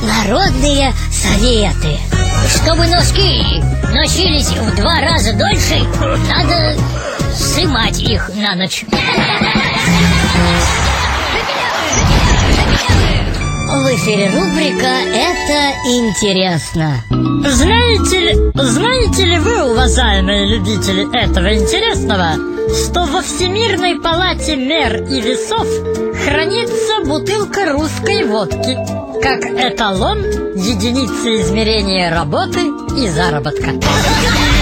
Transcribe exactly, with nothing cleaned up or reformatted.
Народные советы. Чтобы носки носились в два раза дольше, надо сымать их на ночь. В эфире рубрика «Это интересно». Знаете ли, знаете ли вы, уважаемые любители этого интересного, что во Всемирной палате мер и весов хранится бутылка русской водки как эталон, единица измерения работы и заработка?